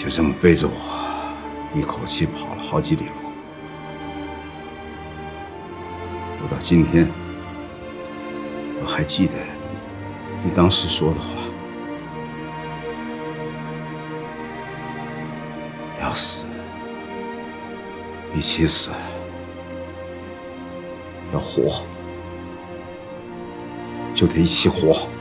就这么背着我，一口气跑了好几里路。我到今天都还记得你当时说的话：要死一起死，要活就得一起活。